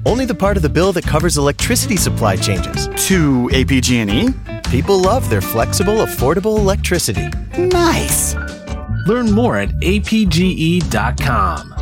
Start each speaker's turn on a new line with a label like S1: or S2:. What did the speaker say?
S1: Only the part of the bill that covers electricity supply changes.
S2: To APG&E?
S1: People love their flexible, affordable electricity.
S2: Nice.
S3: Learn more at apge.com.